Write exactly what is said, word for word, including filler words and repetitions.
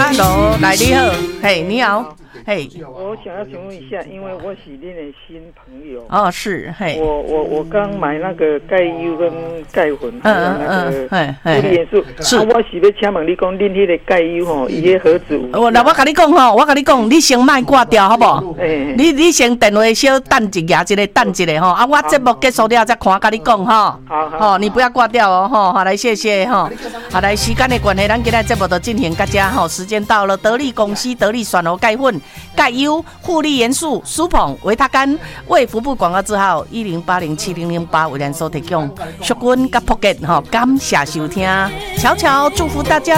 Hello， 来你好，嘿，你好，嘿。 我想要请问一下，因为我是你的新朋友。 哦，是，嘿。 我我我刚买那个钙优跟钙粉，还有那个负离元素。是。啊，我是要请问你讲，恁迄个钙优吼，伊迄盒子有。 我那我跟你讲吼，我跟你讲，你先卖挂掉好不好？欸、你你先电话小等一下，一个等一个吼。啊，我节目结束了再看，跟你讲吼。好好。你不要挂掉哦，吼，好来谢谢吼。好来，时间的关系，咱今日节目就进行到这吼，时间到了，得力公司得力选活钙粉、钙优、护力元素、舒捧、维他甘为服部广告字号一零八零七零零八为咱所提供，淑君甲福建吼，感谢收听，悄悄祝福大家。